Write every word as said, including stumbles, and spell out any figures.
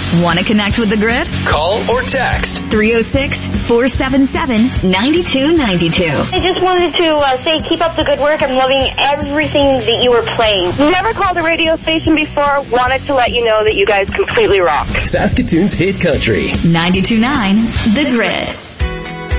Want to connect with the Grid? Call or text three oh six, four seven seven, nine two nine two. I just wanted to uh, say keep up the good work. I'm loving everything that you were playing. Never called a radio station before. Wanted to let you know that you guys completely rock. Saskatoon's hit country. ninety-two point nine The Grid.